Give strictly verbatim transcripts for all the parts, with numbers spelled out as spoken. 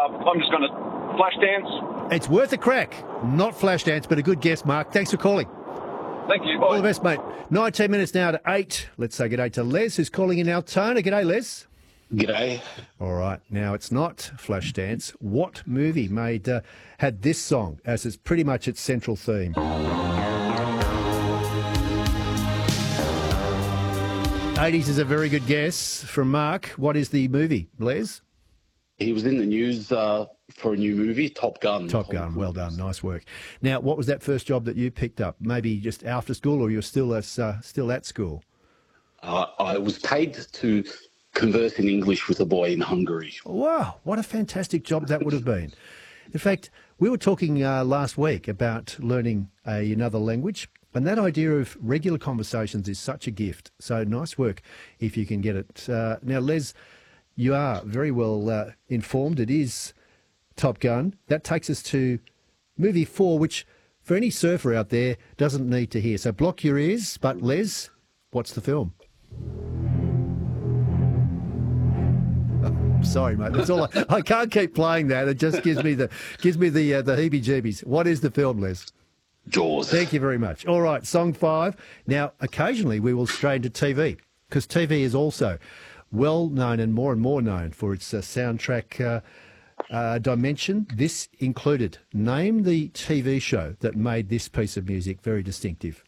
I'm just going to Flashdance. It's worth a crack. Not Flashdance, but a good guess, Mark. Thanks for calling. Thank you. Bye. All the best, mate. nineteen minutes now to eight. Let's say good day to Les, who's calling in Altona. G'day, Les. G'day. All right. Now, it's not Flashdance. What movie made uh, had this song as it's pretty much its central theme? eighties is a very good guess from Mark. What is the movie, Les? He was in the news uh, for a new movie, Top Gun. Top Gun. Well done. Nice work. Now, what was that first job that you picked up? Maybe just after school, or you're still at, uh, still at school? Uh, I was paid to converse in English with a boy in Hungary. Wow, what a fantastic job that would have been. In fact, we were talking uh, last week about learning a, another language, and that idea of regular conversations is such a gift. So nice work if you can get it. Uh, now, Les, you are very well uh, informed. It is Top Gun. That takes us to movie four, which for any surfer out there doesn't need to hear. So block your ears. But Les, what's the film? Oh, sorry, mate. That's all. I, I can't keep playing that. It just gives me the gives me the uh, the heebie-jeebies. What is the film, Les? Jaws. Thank you very much. All right, song five. Now, occasionally we will stray into T V because T V is also well known and more and more known for its uh, soundtrack uh, uh, dimension. This included, name the T V show that made this piece of music very distinctive.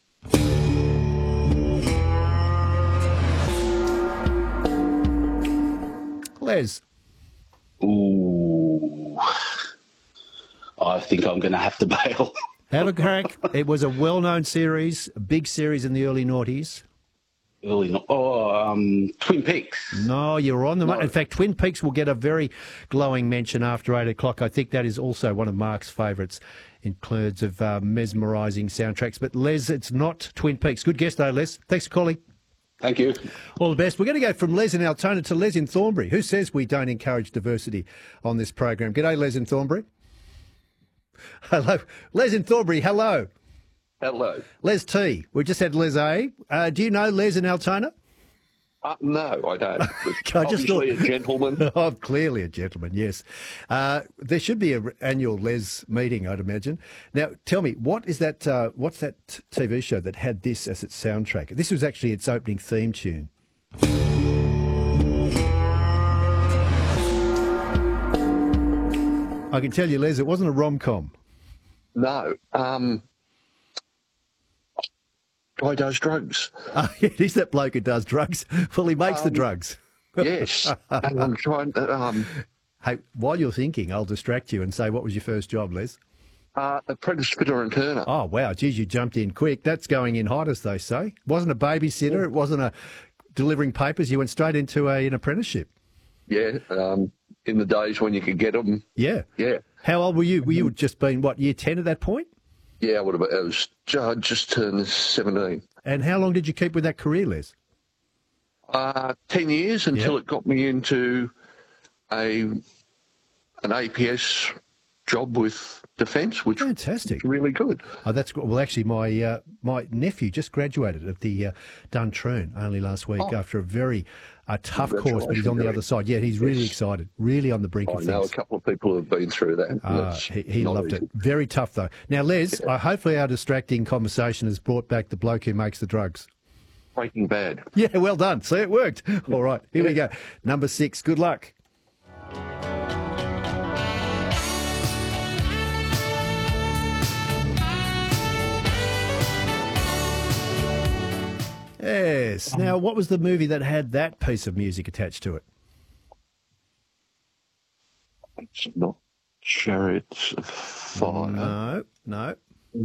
Les. Ooh. I think I'm going to have to bail. Have a crack. It was a well-known series, a big series in the early noughties. Early, no- oh, um, Twin Peaks. No, you're on the No. money. In fact, Twin Peaks will get a very glowing mention after eight o'clock. I think that is also one of Mark's favourites, includes of uh, mesmerising soundtracks. But Les, it's not Twin Peaks. Good guess though, Les. Thanks for calling. Thank you. All the best. We're going to go from Les in Altona to Les in Thornbury. Who says we don't encourage diversity on this program? G'day, Les in Thornbury. Hello. Les in Thornbury, hello. Hello. Les T. We just had Les A. Uh, do you know Les in Altona? Uh, no, I don't. I just Obviously thought- a gentleman. Oh, clearly a gentleman, yes. Uh, there should be an annual Les meeting, I'd imagine. Now, tell me, what is that? Uh, what's that T V show that had this as its soundtrack? This was actually its opening theme tune. I can tell you, Les, it wasn't a rom-com. No. Um, guy does drugs. Uh, it is that bloke who does drugs. Well, he makes the Um, drugs. Yes. And I'm trying to, um, Hey, while you're thinking, I'll distract you and say, what was your first job, Les? uh, apprentice fitter and turner. Oh, wow. Geez, you jumped in quick. That's going in hot, as they say. Wasn't a babysitter. It wasn't a delivering papers. You went straight into a, an apprenticeship. Yeah. Um, in the days when you could get them. Yeah. Yeah. How old were you? Were you just been, what, year ten at that point? Yeah, I would have been. It was ju- just turned seventeen. And how long did you keep with that career, Les? Uh, ten years until Yeah. it got me into a an A P S job with Defence, which Fantastic. was really good. Oh, that's good. Well, actually, my uh, my nephew just graduated at the uh, Duntroon only last week Oh. after a very uh, tough course, but he's on the Congratulations, other side. Yeah, he's really Yes. excited, really on the brink I of know a things. couple of people who have been through that. Uh, That's he he not loved easy. it. Very tough, though. Now, Les, uh, hopefully our distracting conversation has brought back the bloke who makes the drugs. Breaking Bad. Yeah, well done. See, it worked. All right, here we go. Number six, good luck. Yes. Now, what was the movie that had that piece of music attached to it? It's not Chariots of Fire. No, no.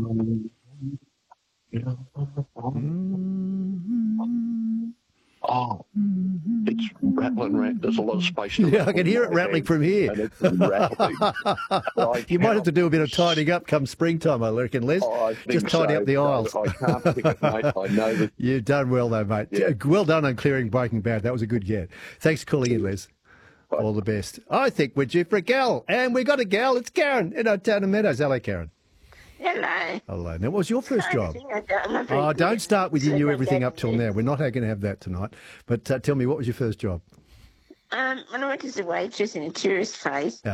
Oh, it's rattling around. There's a lot of space. to Yeah, I rattle can hear in it my rattling head, from here. and it's rattling. I You might have to cannot- do a bit of tidying up come springtime, I reckon, Les. Oh, I think Just tidy so. up the No, aisles. I can't pick it, mate. I know that. You've done well, though, mate. Yeah. Well done on clearing Breaking Bad. That was a good get. Thanks for calling in, Les. Bye. All the best. I think we're due for a gal. And we got a gal. It's Karen in Altona Meadows. Hello, Karen. Hello. Hello. Now, what was your first job? Everything I don't know very Oh, good. don't start with you So knew my everything dad up till did. now. We're not going to have that tonight. But uh, tell me, what was your first job? Um, when I worked as a waitress in a tourist place,